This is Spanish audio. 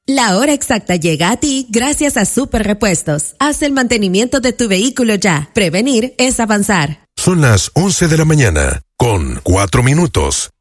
La hora exacta llega a ti gracias a Super Repuestos. Haz el mantenimiento de tu vehículo ya. Prevenir es avanzar. Son las 11 de la mañana, con 4 minutos.